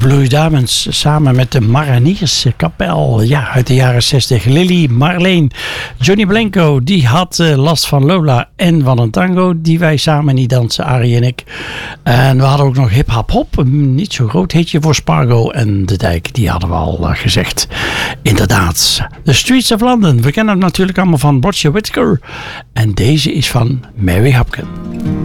Blue Diamonds samen met de Mariniers Kapel. Ja, uit de jaren 60. Lily Marleen. Johnny Blanco, die had last van Lola en van een tango. Die wij samen niet dansen, Arie en ik. En we hadden ook nog Hip Hop Hop. Een niet zo groot hitje voor Spargo en De Dijk. Die hadden we al gezegd. Inderdaad. The Streets of London. We kennen hem natuurlijk allemaal van Roger Whittaker. En deze is van Mary Hopkin.